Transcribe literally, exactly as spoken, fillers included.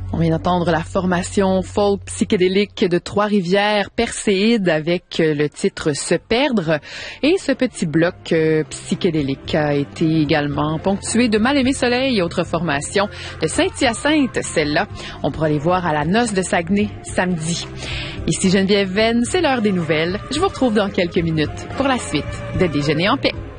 On vient d'entendre la formation folk psychédélique de Trois-Rivières, Perséide, avec le titre « Se perdre ». Et ce petit bloc euh, psychédélique a été également ponctué de Mal-Aimé Soleil, autre formation de Saint-Hyacinthe. Celle-là, on pourra les voir à la Noce de Saguenay samedi. Ici Geneviève Venn, c'est l'heure des nouvelles. Je vous retrouve dans quelques minutes pour la suite de Déjeuner en paix.